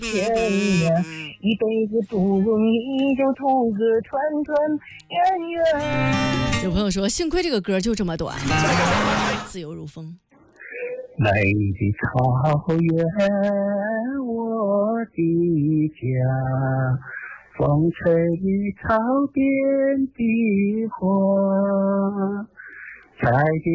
天呀，一辈子不容易，就图个团团圆圆。 有朋友说，幸亏这个歌就这么短，自由如风。 美的草原，我的家，风吹草甸的花，采